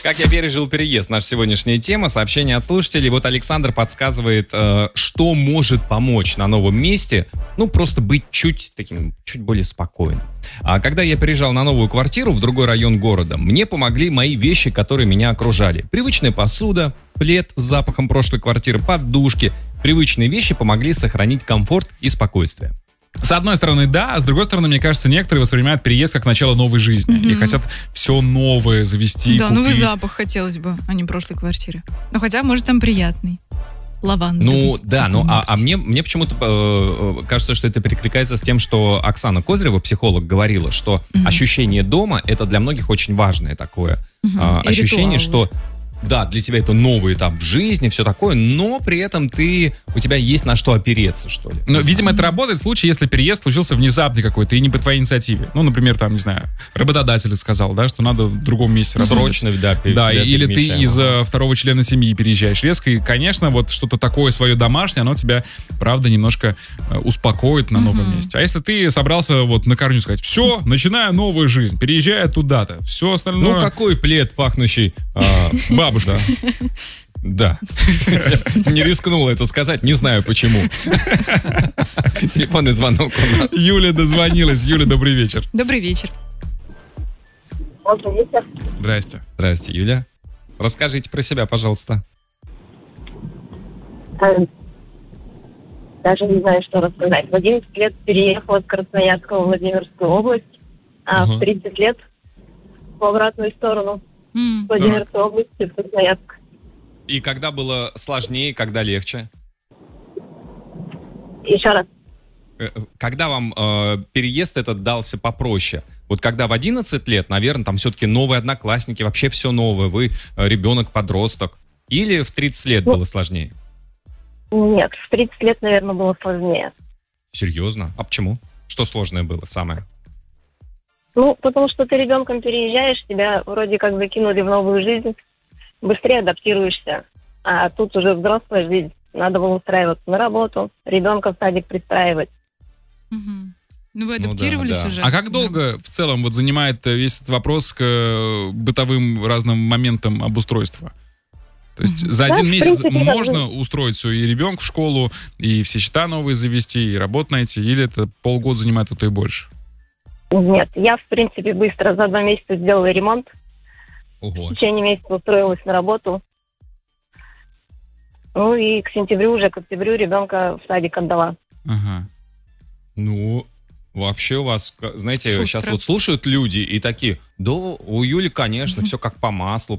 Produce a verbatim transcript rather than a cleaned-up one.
Как я пережил переезд? Наша сегодняшняя тема. Сообщение от слушателей. Вот Александр подсказывает, э, что может помочь на новом месте. Ну, просто быть чуть таким, чуть более спокойным. А когда я переезжал на новую квартиру в другой район города, мне помогли мои вещи, которые меня окружали. Привычная посуда, плед с запахом прошлой квартиры, подушки. Привычные вещи помогли сохранить комфорт и спокойствие. С одной стороны, да, а с другой стороны, мне кажется, некоторые воспринимают переезд как начало новой жизни. Mm-hmm. И хотят все новое завести, да, купить. новый запах хотелось бы, а не прошлой квартиры. Ну, хотя, может, там приятный. Лаванда. Ну, да, ну, а, а мне, мне почему-то э, кажется, что это перекликается с тем, что Оксана Козырева, психолог, говорила, что mm-hmm. ощущение дома — это для многих очень важное такое mm-hmm. э, ощущение, ритуалы. Что... Да, для тебя это новый этап в жизни, все такое, но при этом ты, у тебя есть на что опереться, что ли. Но, видимо, это работает в случае, если переезд случился внезапно какой-то и не по твоей инициативе. Ну, например, там, не знаю, работодатель сказал, да, что надо в другом месте работать. Срочно, да. Да, или ты из ага. второго члена семьи переезжаешь резко, и, конечно, вот что-то такое свое домашнее, оно тебя, правда, немножко успокоит на новом uh-huh. месте. А если ты собрался вот на корню сказать, все, начинаю новую жизнь, переезжаю туда-то, все остальное... Ну, какой плед, пахнущий бабушкой. Да. Да. Не рискнула это сказать, не знаю почему. Телефонный звонок у нас. Юля дозвонилась. Юля, добрый вечер. Добрый вечер. Добрый вечер. Здрасте. Здрасте, Юля. Расскажите про себя, пожалуйста. Даже не знаю, что рассказать. В одиннадцать лет переехала из Красноярска в Владимирскую область, а uh-huh. в тридцать лет в обратную сторону. Mm. Владимирской области, в Красноярск. И когда было сложнее, когда легче? Еще раз. Когда вам э, переезд этот дался попроще? Вот когда в одиннадцать лет, наверное, там все-таки новые одноклассники, вообще все новое, вы э, ребенок-подросток. Или в тридцать лет ну, было сложнее? Нет, в тридцать лет, наверное, было сложнее. Серьезно? А почему? Что сложное было самое? Ну, потому что ты ребенком переезжаешь, тебя вроде как закинули в новую жизнь, быстрее адаптируешься. А тут уже взрослая жизнь. Надо было устраиваться на работу, ребенка в садик пристраивать. Угу. Ну, вы адаптировались ну, да, да. уже? А как долго да. в целом вот занимает весь этот вопрос к бытовым разным моментам обустройства? То есть mm-hmm. за один да, месяц принципе, можно да. устроить все, и ребенка в школу, и все счета новые завести, и работу найти, или это полгода занимает, а то и больше? Нет, я, в принципе, быстро за два месяца сделала ремонт. Ого. В течение месяца устроилась на работу. Ну и к сентябрю, уже к октябрю ребенка в садик отдала. Ага. Ну, вообще у вас, знаете, Шустро. Сейчас вот слушают люди и такие, да, у Юли, конечно, все как по маслу.